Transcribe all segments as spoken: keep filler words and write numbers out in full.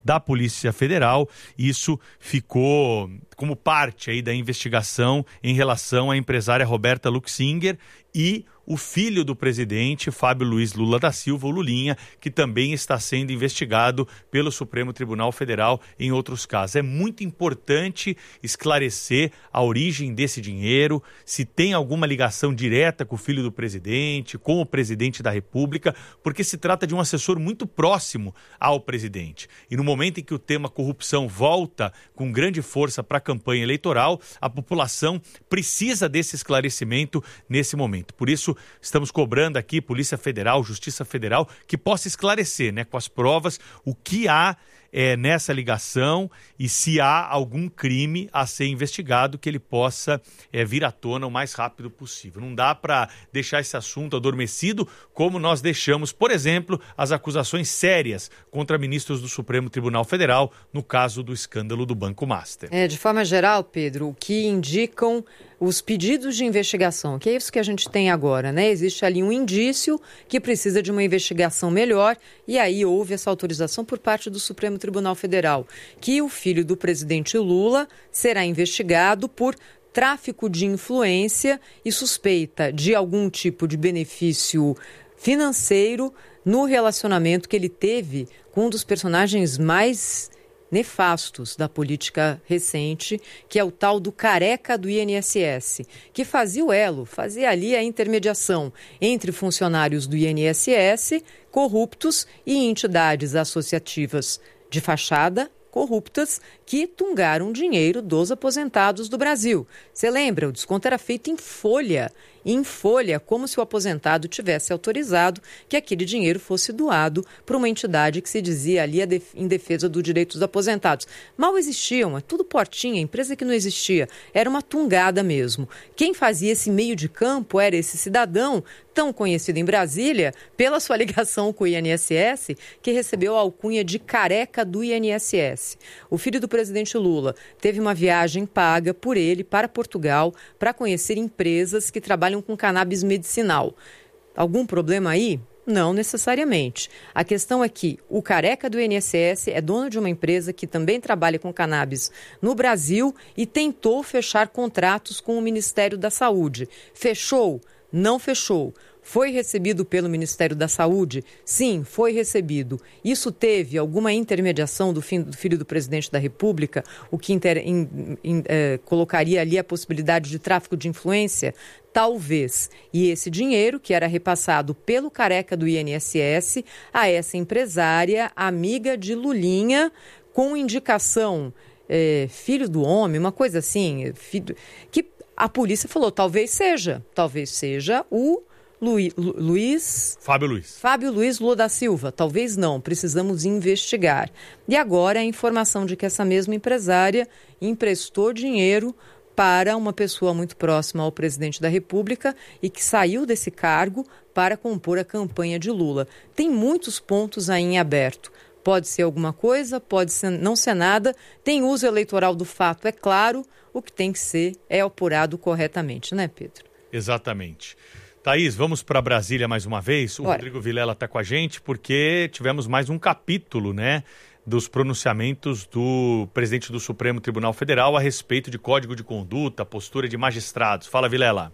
da Polícia Federal. Isso ficou como parte aí da investigação em relação à empresária Roberta Luxinger e o filho do presidente, Fábio Luiz Lula da Silva, o Lulinha, que também está sendo investigado pelo Supremo Tribunal Federal em outros casos. É muito importante esclarecer a origem desse dinheiro, se tem alguma ligação direta com o filho do presidente, com o presidente da República, porque se trata de um assessor muito próximo ao presidente. E no momento em que o tema corrupção volta com grande força para a campanha eleitoral, a população precisa desse esclarecimento nesse momento. Por isso, estamos cobrando aqui, Polícia Federal, Justiça Federal, que possa esclarecer, né, com as provas, o que há é, nessa ligação e se há algum crime a ser investigado, que ele possa é, vir à tona o mais rápido possível. Não dá para deixar esse assunto adormecido, como nós deixamos, por exemplo, as acusações sérias contra ministros do Supremo Tribunal Federal, no caso do escândalo do Banco Master. É, de forma geral, Pedro, o que indicam os pedidos de investigação, que é isso que a gente tem agora, né? Existe ali um indício que precisa de uma investigação melhor e aí houve essa autorização por parte do Supremo Tribunal Federal, que o filho do presidente Lula será investigado por tráfico de influência e suspeita de algum tipo de benefício financeiro no relacionamento que ele teve com um dos personagens mais nefastos da política recente, que é o tal do careca do I N S S, que fazia o elo, fazia ali a intermediação entre funcionários do I N S S corruptos e entidades associativas de fachada corruptas que tungaram dinheiro dos aposentados do Brasil. Você lembra? O desconto era feito em folha, em folha, como se o aposentado tivesse autorizado que aquele dinheiro fosse doado para uma entidade que se dizia ali em defesa dos direitos dos aposentados. Mal existiam, é tudo portinha, empresa que não existia, era uma tungada mesmo. Quem fazia esse meio de campo era esse cidadão, tão conhecido em Brasília, pela sua ligação com o I N S S, que recebeu a alcunha de careca do I N S S. O filho do presidente Lula teve uma viagem paga por ele para Portugal para conhecer empresas que trabalham com cannabis medicinal. Algum problema aí? Não necessariamente. A questão é que o careca do I N S S é dono de uma empresa que também trabalha com cannabis no Brasil e tentou fechar contratos com o Ministério da Saúde. Fechou? Não fechou. Foi recebido pelo Ministério da Saúde? Sim, foi recebido. Isso teve alguma intermediação do, fim, do filho do presidente da República, o que inter, in, in, eh, colocaria ali a possibilidade de tráfico de influência? Talvez. E esse dinheiro, que era repassado pelo careca do I N S S a essa empresária, amiga de Lulinha, com indicação eh, filho do homem, uma coisa assim, filho, que a polícia falou, talvez seja, talvez seja o Luiz, Luiz... Fábio Luiz. Fábio Luiz Lula da Silva. Talvez não, precisamos investigar. E agora a informação de que essa mesma empresária emprestou dinheiro para uma pessoa muito próxima ao presidente da República e que saiu desse cargo para compor a campanha de Lula. Tem muitos pontos aí em aberto. Pode ser alguma coisa, pode ser, não ser nada. Tem uso eleitoral do fato, é claro. O que tem que ser é apurado corretamente, né, Pedro? Exatamente. Thaís, vamos para Brasília mais uma vez. O Bora. Rodrigo Vilela está com a gente porque tivemos mais um capítulo, né, dos pronunciamentos do presidente do Supremo Tribunal Federal a respeito de código de conduta, postura de magistrados. Fala, Vilela.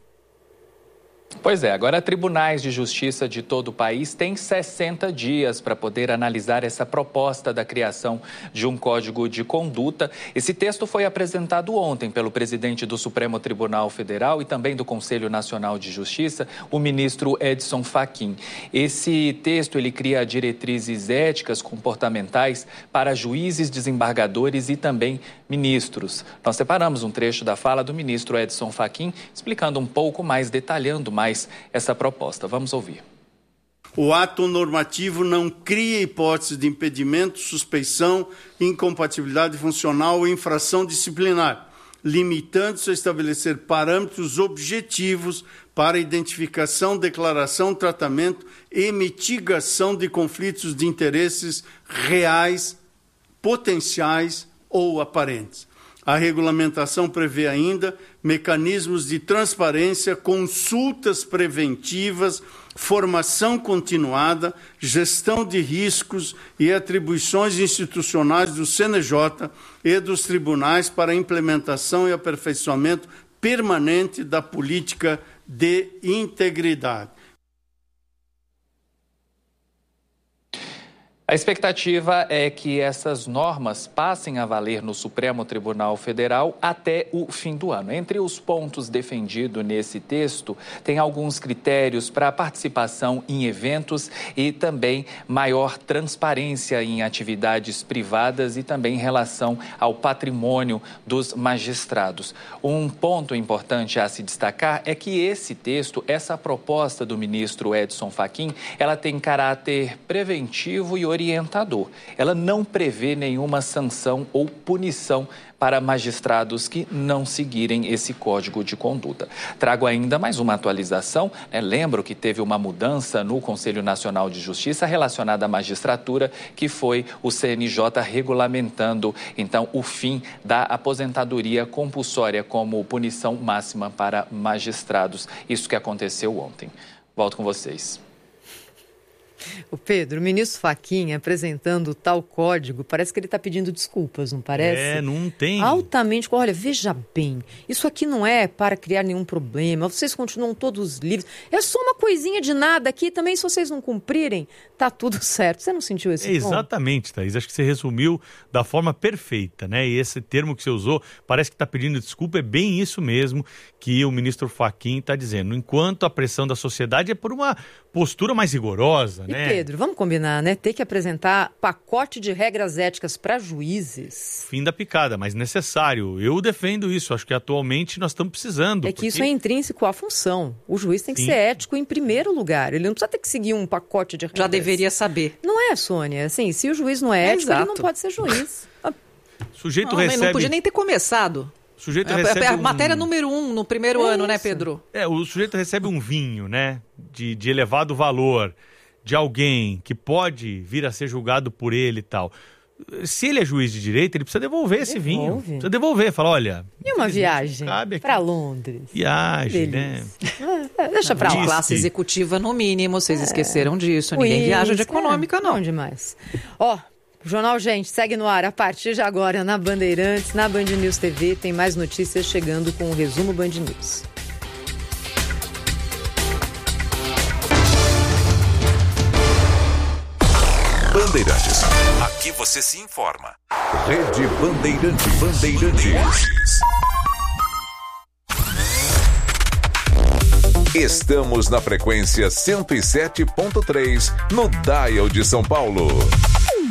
Pois é, agora tribunais de justiça de todo o país têm sessenta dias para poder analisar essa proposta da criação de um código de conduta. Esse texto foi apresentado ontem pelo presidente do Supremo Tribunal Federal e também do Conselho Nacional de Justiça, o ministro Edson Fachin. Esse texto ele cria diretrizes éticas comportamentais para juízes, desembargadores e também ministros. Nós separamos um trecho da fala do ministro Edson Fachin, explicando um pouco mais, detalhando mais essa proposta. Vamos ouvir. O ato normativo não cria hipótese de impedimento, suspeição, incompatibilidade funcional ou infração disciplinar, limitando-se a estabelecer parâmetros objetivos para identificação, declaração, tratamento e mitigação de conflitos de interesses reais, potenciais ou aparentes. A regulamentação prevê ainda mecanismos de transparência, consultas preventivas, formação continuada, gestão de riscos e atribuições institucionais do C N J e dos tribunais para a implementação e aperfeiçoamento permanente da política de integridade. A expectativa é que essas normas passem a valer no Supremo Tribunal Federal até o fim do ano. Entre os pontos defendidos nesse texto, tem alguns critérios para participação em eventos e também maior transparência em atividades privadas e também em relação ao patrimônio dos magistrados. Um ponto importante a se destacar é que esse texto, essa proposta do ministro Edson Fachin, ela tem caráter preventivo e orientador. orientador. Ela não prevê nenhuma sanção ou punição para magistrados que não seguirem esse código de conduta. Trago ainda mais uma atualização. Né? Lembro que teve uma mudança no Conselho Nacional de Justiça relacionada à magistratura, que foi o C N J regulamentando, então, o fim da aposentadoria compulsória como punição máxima para magistrados. Isso que aconteceu ontem. Volto com vocês. O Pedro, o ministro Fachin apresentando o tal código, parece que ele está pedindo desculpas, não parece? É, não tem. Altamente, olha, veja bem, isso aqui não é para criar nenhum problema, vocês continuam todos livres, é só uma coisinha de nada aqui, também se vocês não cumprirem, tá tudo certo. Você não sentiu esse é, Exatamente, Thaís, acho que você resumiu da forma perfeita, né? E esse termo que você usou, parece que está pedindo desculpa, é bem isso mesmo que o ministro Fachin está dizendo. Enquanto a pressão da sociedade é por uma postura mais rigorosa, e né? Pedro, vamos combinar, né? Ter que apresentar pacote de regras éticas para juízes. Fim da picada, mas necessário. Eu defendo isso. Acho que atualmente nós estamos precisando. É que porque... isso é intrínseco à função. O juiz tem que Sim. ser ético em primeiro lugar. Ele não precisa ter que seguir um pacote de regras. Já deveria saber. Não é, Sônia. Assim, se o juiz não é, é ético, exato. Ele não pode ser juiz. O sujeito não, recebe... não podia nem ter começado. O sujeito é, recebe é a um... matéria número um no primeiro é ano, isso. né, Pedro? É, o sujeito recebe um vinho, né, de, de elevado valor, de alguém que pode vir a ser julgado por ele e tal. Se ele é juiz de direito, ele precisa devolver esse Devolve. vinho. Precisa devolver, fala, olha... E uma viagem para Londres? Viagem, né? É, deixa pra lá. Classe executiva no mínimo, vocês é. esqueceram disso. Ninguém Isso, viaja de econômica, é, não. Não demais. Ó... O Jornal Gente segue no ar a partir de agora na Bandeirantes, na Band News T V. Tem mais notícias chegando com o resumo Band News. Bandeirantes. Aqui você se informa. Rede Bandeirantes. Bandeirantes. Estamos na frequência cento e sete ponto três no Dial de São Paulo.